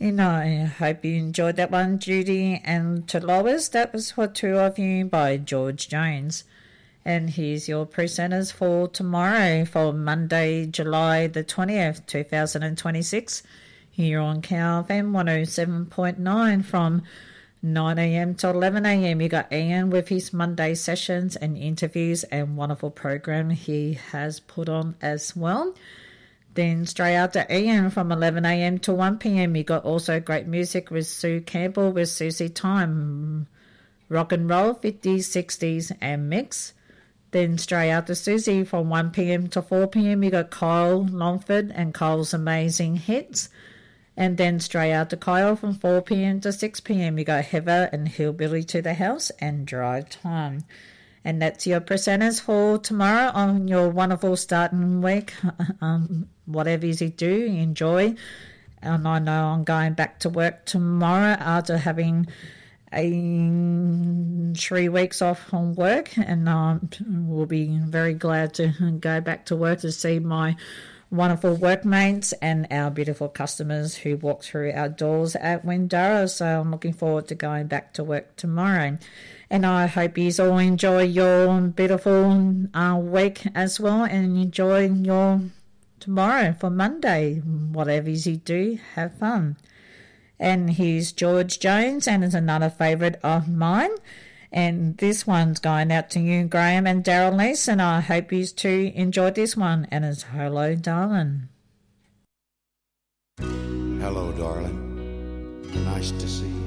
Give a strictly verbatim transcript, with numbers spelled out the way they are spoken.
And I hope you enjoyed that one, Judy and to Lois. That was For Two of You by George Jones. And here's your presenters for tomorrow, for Monday, July the twentieth, two thousand twenty-six, here on Cow F M one oh seven point nine from nine a.m. to eleven a.m. You got Ian with his Monday sessions and interviews and wonderful program he has put on as well. Then straight after Ian from eleven a.m. to one p.m. you got also great music with Sue Campbell with Susie Time, rock and roll, fifties, sixties and mix. Then straight after Susie from one p.m. to four p.m. you got Kyle Longford and Kyle's Amazing Hits. And then straight after Kyle from four p.m. to six p.m. you got Heather and Hillbilly to the House and Drive Time. And that's your presenters for tomorrow on your wonderful starting week. Um, whatever you do, enjoy. And I know I'm going back to work tomorrow after having a three weeks off from work. And um, we'll be very glad to go back to work to see my wonderful workmates and our beautiful customers who walk through our doors at Windara. So I'm looking forward to going back to work tomorrow. And I hope you all enjoy your beautiful uh, week as well and enjoy your tomorrow for Monday. Whatever you do, have fun. And here's George Jones, and it's another favourite of mine. And this one's going out to you, Graham and Daryl Lease, and I hope you too enjoyed this one. And it's Hello, Darling. Hello, darling. Nice to see you.